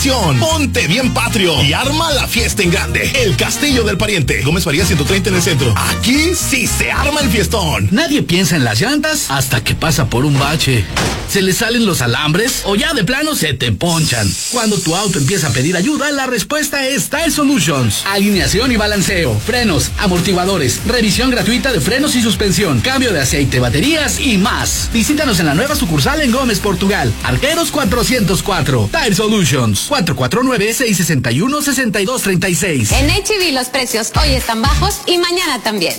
Ponte bien patrio y arma la fiesta en grande. El Castillo del Pariente, Gómez Farías 130 en el centro. Aquí sí se arma el fiestón. Nadie piensa en las llantas hasta que pasa por un bache. ¿Se le salen los alambres o ya de plano se te ponchan? Cuando tu auto empieza a pedir ayuda, la respuesta es Tire Solutions. Alineación y balanceo, frenos, amortiguadores, revisión gratuita de frenos y suspensión, cambio de aceite, baterías y más. Visítanos en la nueva sucursal en Gómez, Portugal. Arqueros 404. Tire Solutions. 449-661-6236. En H-E-B los precios hoy están bajos y mañana también.